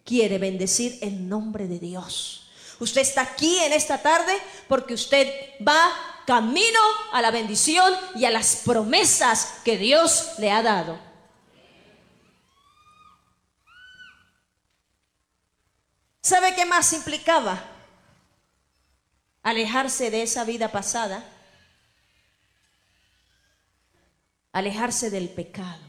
quiere bendecir el nombre de Dios. Usted está aquí en esta tarde porque usted va camino a la bendición y a las promesas que Dios le ha dado. ¿Sabe qué más implicaba? Alejarse de esa vida pasada, alejarse del pecado.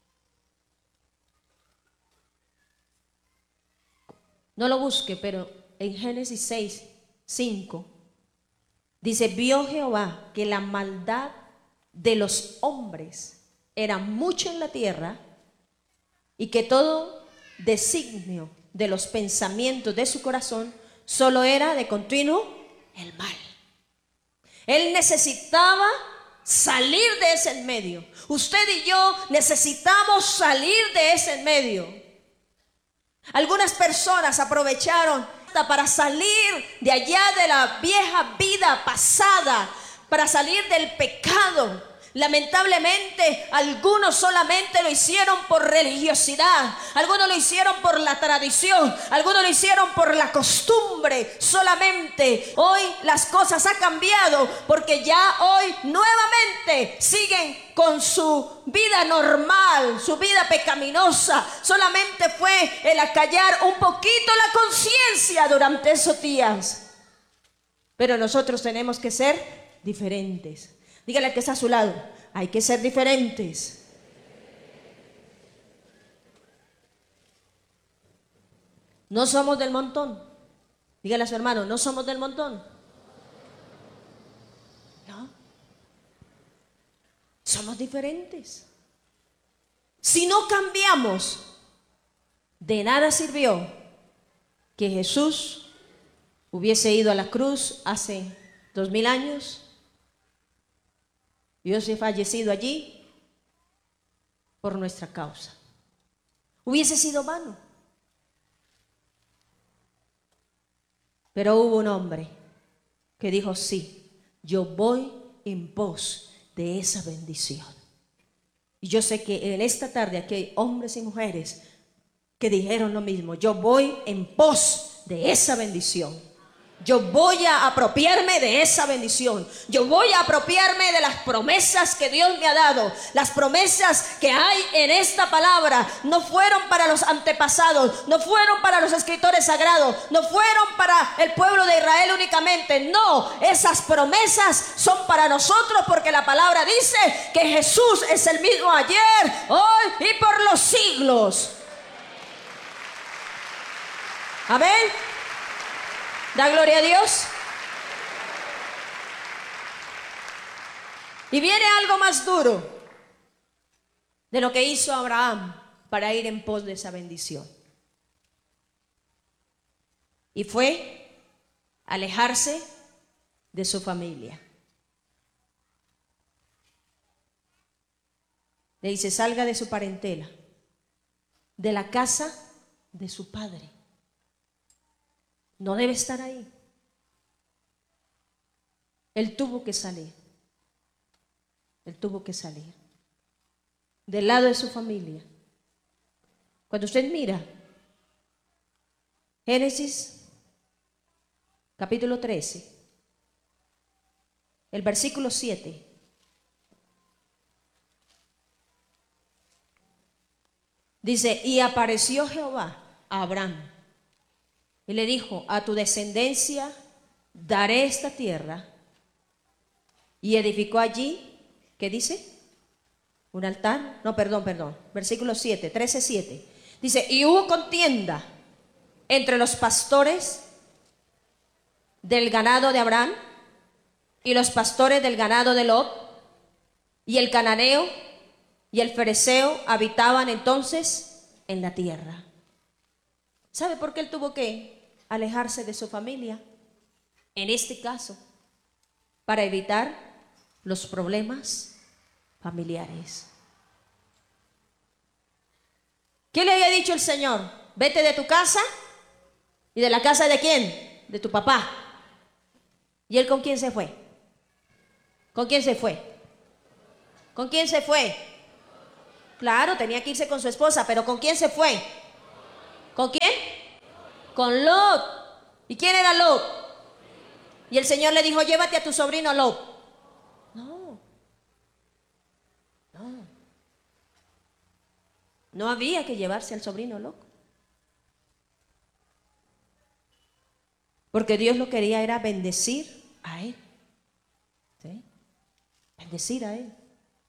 No lo busque, pero en Génesis 6, 5 dice: vio Jehová que la maldad de los hombres era mucha en la tierra, y que todo designio de los pensamientos de su corazón solo era de continuo el mal. Él necesitaba salir de ese medio. Usted y yo necesitamos salir de ese medio. Algunas personas aprovecharon para salir de allá de la vieja vida pasada, para salir del pecado. Lamentablemente, algunos solamente lo hicieron por religiosidad, algunos lo hicieron por la tradición, algunos lo hicieron por la costumbre solamente. Hoy las cosas han cambiado, porque ya hoy nuevamente siguen con su vida normal, su vida pecaminosa. Solamente fue el acallar un poquito la conciencia durante esos días. Pero nosotros tenemos que ser diferentes. Dígale al que está a su lado: hay que ser diferentes. No somos del montón. Dígale a su hermano: no somos del montón. No. Somos diferentes. Si no cambiamos, de nada sirvió que Jesús hubiese ido a la cruz hace 2000 años y hubiese fallecido allí por nuestra causa. Hubiese sido vano. Pero hubo un hombre que dijo: sí, yo voy en pos de esa bendición. Y yo sé que en esta tarde aquí hay hombres y mujeres que dijeron lo mismo: yo voy en pos de esa bendición. Yo voy a apropiarme de esa bendición. Yo voy a apropiarme de las promesas que Dios me ha dado. Las promesas que hay en esta palabra no fueron para los antepasados, no fueron para los escritores sagrados, no fueron para el pueblo de Israel únicamente. No, esas promesas son para nosotros, porque la palabra dice que Jesús es el mismo ayer, hoy y por los siglos. Amén. Da gloria a Dios. Y viene algo más duro de lo que hizo Abraham para ir en pos de esa bendición. Y fue alejarse de su familia. Le dice: salga de su parentela, de la casa de su padre. No debe estar ahí. Él tuvo que salir. Él tuvo que salir del lado de su familia. Cuando usted mira Génesis capítulo 13, el versículo 7, dice: y apareció Jehová a Abraham y le dijo: a tu descendencia daré esta tierra. Y edificó allí, ¿qué dice? Un altar. No, perdón. Versículo 7, 13:7. Dice: y hubo contienda entre los pastores del ganado de Abraham y los pastores del ganado de Lot, y el cananeo y el fereceo habitaban entonces en la tierra. ¿Sabe por qué él tuvo que alejarse de su familia? En este caso, para evitar los problemas familiares. ¿Qué le había dicho el Señor? Vete de tu casa. ¿Y de la casa de quién? De tu papá. ¿Y él con quién se fue? ¿Con quién se fue? ¿Con quién se fue? Claro, tenía que irse con su esposa, pero ¿con quién se fue? ¿Con quién? Con Lot. ¿Y quién era Lot? Y el Señor le dijo, llévate a tu sobrino Lot. No. No. No había que llevarse al sobrino Lot. Porque Dios lo quería era bendecir a él. ¿Sí? Bendecir a él.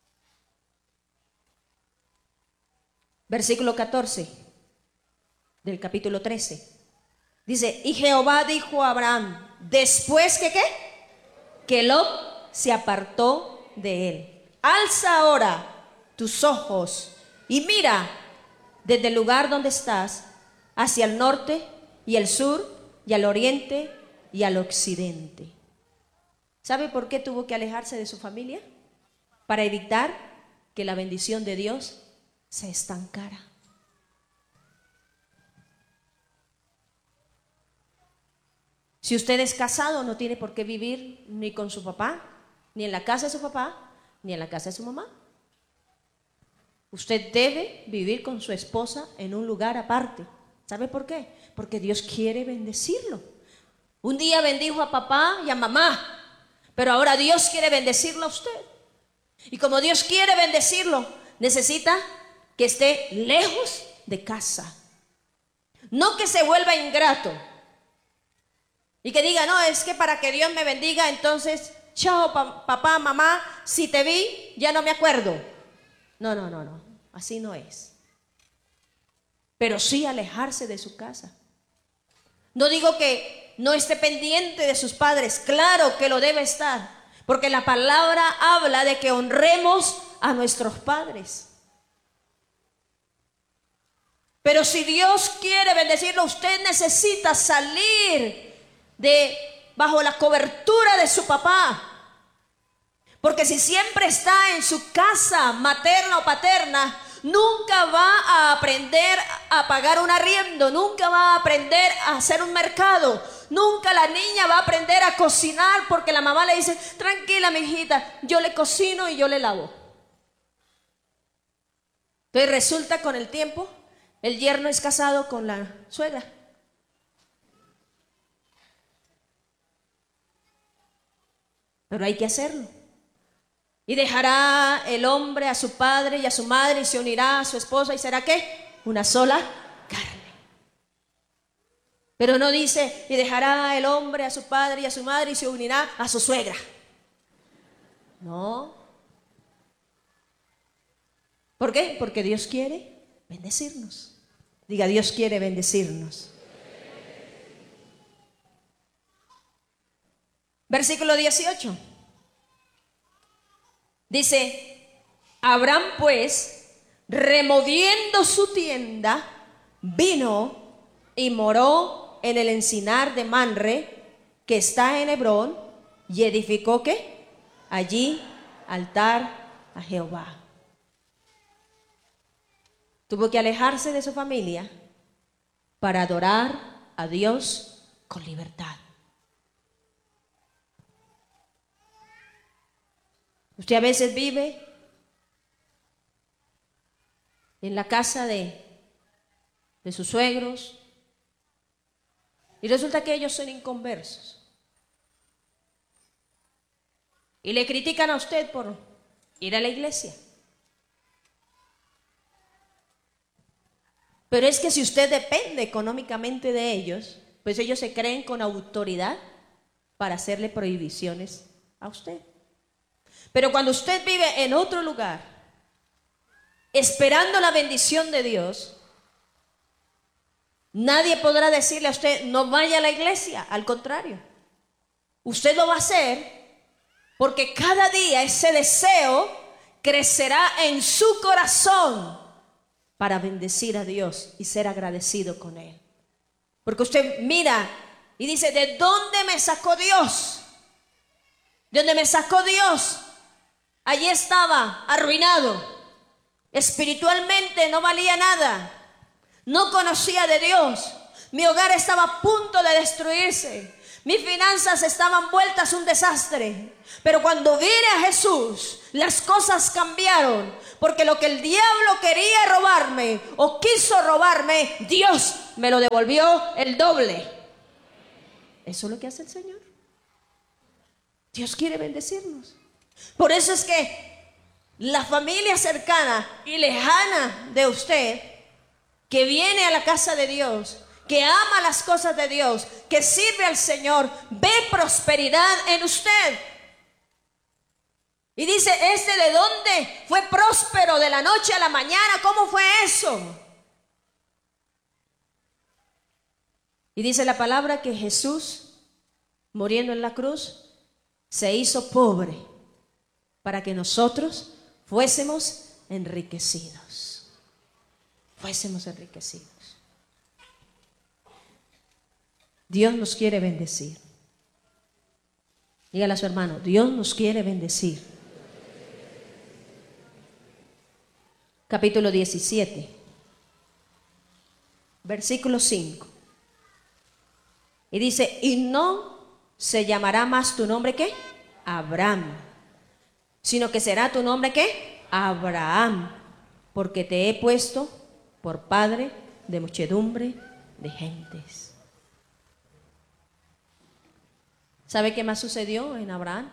Versículo 14 del capítulo 13. Dice, y Jehová dijo a Abraham, después que ¿qué? Que Lot se apartó de él. Alza ahora tus ojos y mira desde el lugar donde estás hacia el norte y el sur y al oriente y al occidente. ¿Sabe por qué tuvo que alejarse de su familia? Para evitar que la bendición de Dios se estancara. Si usted es casado, no tiene por qué vivir ni con su papá, ni en la casa de su papá, ni en la casa de su mamá. Usted debe vivir con su esposa en un lugar aparte. ¿Sabe por qué? Porque Dios quiere bendecirlo. Un día bendijo a papá y a mamá, pero ahora Dios quiere bendecirlo a usted. Y como Dios quiere bendecirlo, necesita que esté lejos de casa. No que se vuelva ingrato. Y que diga, no, es que para que Dios me bendiga, entonces, chao papá, mamá, si te vi, ya no me acuerdo. No, así no es. Pero sí alejarse de su casa. No digo que no esté pendiente de sus padres, claro que lo debe estar, porque la palabra habla de que honremos a nuestros padres. Pero si Dios quiere bendecirlo, usted necesita salir de bajo la cobertura de su papá. Porque si siempre está en su casa materna o paterna, nunca va a aprender a pagar un arriendo, nunca va a aprender a hacer un mercado, nunca la niña va a aprender a cocinar porque la mamá le dice, tranquila mijita, yo le cocino y yo le lavo. Entonces resulta con el tiempo, el yerno es casado con la suegra. Pero hay que hacerlo. Y dejará el hombre a su padre y a su madre y se unirá a su esposa y será ¿qué? Una sola carne. Pero no dice, y dejará el hombre a su padre y a su madre y se unirá a su suegra. No. ¿Por qué? Porque Dios quiere bendecirnos. Diga, Dios quiere bendecirnos. Versículo 18. Dice, Abraham pues, removiendo su tienda, vino y moró en el encinar de Manre, que está en Hebrón, y edificó ¿qué? Allí altar a Jehová. Tuvo que alejarse de su familia para adorar a Dios con libertad. Usted a veces vive en la casa de sus suegros y resulta que ellos son inconversos y le critican a usted por ir a la iglesia. Pero es que si usted depende económicamente de ellos, pues ellos se creen con autoridad para hacerle prohibiciones a usted. Pero cuando usted vive en otro lugar, esperando la bendición de Dios, nadie podrá decirle a usted, no vaya a la iglesia. Al contrario, usted lo va a hacer porque cada día ese deseo crecerá en su corazón para bendecir a Dios y ser agradecido con Él. Porque usted mira y dice, ¿de dónde me sacó Dios? ¿De dónde me sacó Dios? Allí estaba arruinado, espiritualmente no valía nada, no conocía de Dios, mi hogar estaba a punto de destruirse, mis finanzas estaban vueltas un desastre. Pero cuando vine a Jesús, las cosas cambiaron, porque lo que el diablo quería robarme o quiso robarme, Dios me lo devolvió el doble. Eso es lo que hace el Señor. Dios quiere bendecirnos. Por eso es que la familia cercana y lejana de usted, que viene a la casa de Dios, que ama las cosas de Dios, que sirve al Señor, ve prosperidad en usted. Y dice, ¿de dónde fue próspero de la noche a la mañana? ¿Cómo fue eso? Y dice la palabra que Jesús, muriendo en la cruz, se hizo pobre para que nosotros fuésemos enriquecidos. Fuésemos enriquecidos. Dios nos quiere bendecir. Dígale a su hermano, Dios nos quiere bendecir. Capítulo 17, versículo 5. Y dice, y no se llamará más tu nombre, ¿qué? Abraham, sino que será tu nombre, ¿qué? Abraham, porque te he puesto por padre de muchedumbre de gentes. ¿Sabe qué más sucedió en Abraham?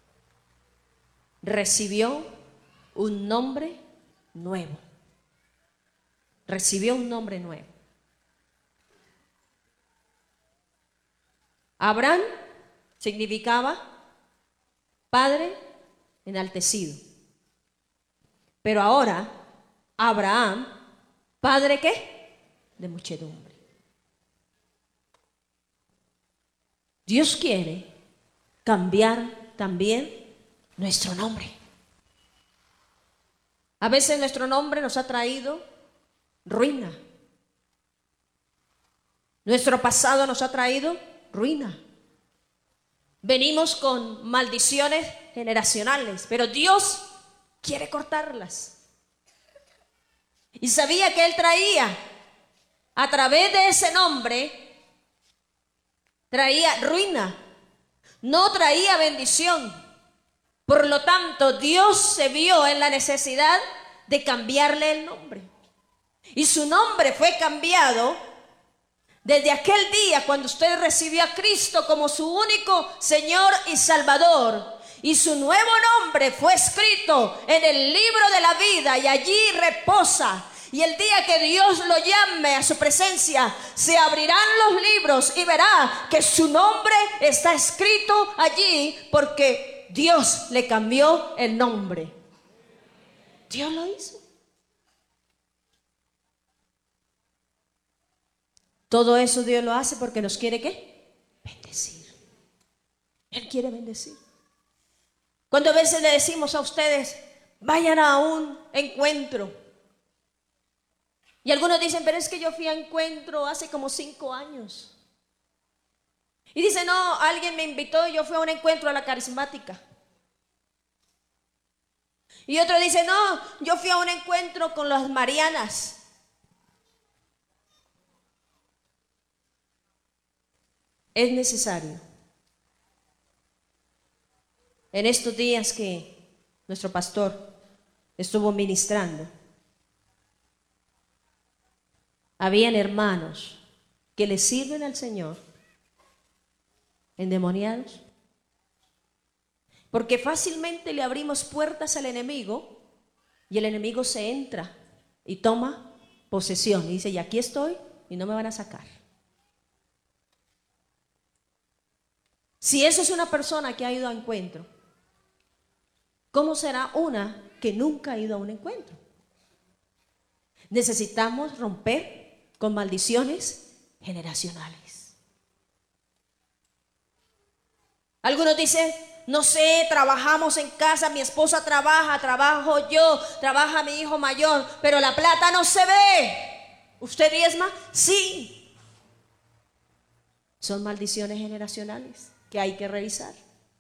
Recibió un nombre nuevo. Recibió un nombre nuevo. Abraham significaba padre enaltecido. Pero ahora, Abraham, padre ¿qué? De muchedumbre. Dios quiere cambiar también nuestro nombre. A veces nuestro nombre nos ha traído ruina. Nuestro pasado nos ha traído ruina. Venimos con maldiciones generacionales, pero Dios quiere cortarlas. Y sabía que Él traía, a través de ese nombre, traía ruina, no traía bendición. Por lo tanto, Dios se vio en la necesidad de cambiarle el nombre. Y su nombre fue cambiado desde aquel día cuando usted recibió a Cristo como su único Señor y Salvador. Y su nuevo nombre fue escrito en el libro de la vida y allí reposa. Y el día que Dios lo llame a su presencia, se abrirán los libros y verá que su nombre está escrito allí porque Dios le cambió el nombre. Dios lo hizo. Todo eso Dios lo hace porque nos quiere ¿qué? Bendecir. Él quiere bendecir. Cuando a veces le decimos a ustedes, vayan a un encuentro. Y algunos dicen, pero es que yo fui a encuentro hace como 5 años. Y dice, no, alguien me invitó y yo fui a un encuentro a la carismática. Y otro dice, no, yo fui a un encuentro con las marianas. Es necesario, en estos días que nuestro pastor estuvo ministrando, habían hermanos que le sirven al Señor endemoniados, porque fácilmente le abrimos puertas al enemigo y el enemigo se entra y toma posesión y dice, y aquí estoy y no me van a sacar. Si eso es una persona que ha ido a encuentro, ¿cómo será una que nunca ha ido a un encuentro? Necesitamos romper con maldiciones generacionales. Algunos dicen, no sé, trabajamos en casa, mi esposa trabaja, trabajo yo, trabaja mi hijo mayor, pero la plata no se ve. ¿Usted diezma? Sí. Son maldiciones generacionales que hay que revisar.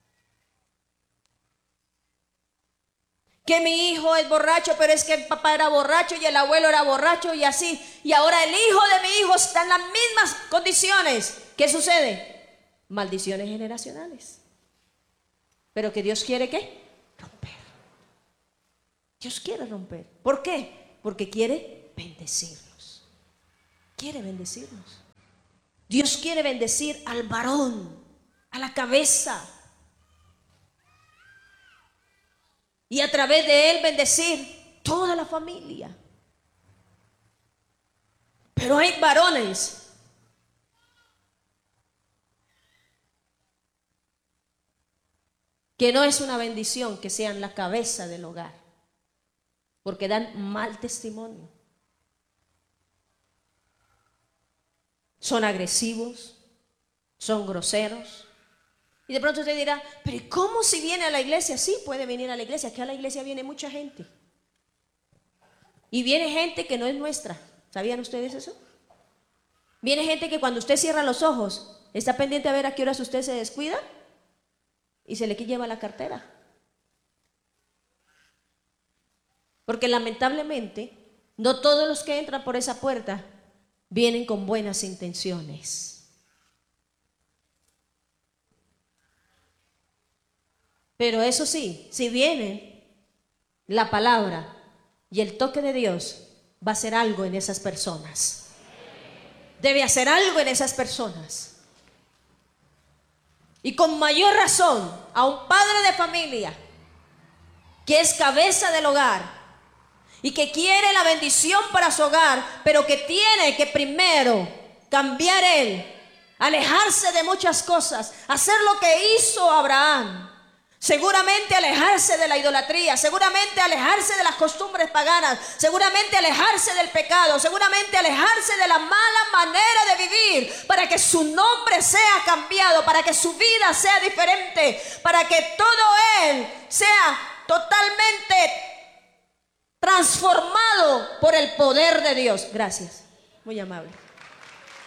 Que mi hijo es borracho, pero es que el papá era borracho y el abuelo era borracho y así. Y ahora el hijo de mi hijo está en las mismas condiciones. ¿Qué sucede? Maldiciones generacionales. Pero que Dios quiere ¿qué? Romper. Dios quiere romper. ¿Por qué? Porque quiere bendecirnos. Quiere bendecirnos. Dios quiere bendecir al varón, a la cabeza. Y a través de él bendecir toda la familia. Pero hay varones que no es una bendición que sean la cabeza del hogar, porque dan mal testimonio. Son agresivos, son groseros. Y de pronto usted dirá, pero ¿y cómo si viene a la iglesia? Sí, puede venir a la iglesia, que a la iglesia viene mucha gente. Y viene gente que no es nuestra. ¿Sabían ustedes eso? Viene gente que cuando usted cierra los ojos, está pendiente a ver a qué horas usted se descuida y se le lleva la cartera. Porque lamentablemente, no todos los que entran por esa puerta vienen con buenas intenciones. Pero eso sí, si viene la palabra y el toque de Dios, va a hacer algo en esas personas. Debe hacer algo en esas personas. Y con mayor razón a un padre de familia que es cabeza del hogar y que quiere la bendición para su hogar, pero que tiene que primero cambiar él, alejarse de muchas cosas, hacer lo que hizo Abraham. Seguramente alejarse de la idolatría, seguramente alejarse de las costumbres paganas, seguramente alejarse del pecado, seguramente alejarse de la mala manera de vivir, para que su nombre sea cambiado, para que su vida sea diferente, para que todo él sea totalmente transformado por el poder de Dios. Gracias, muy amable.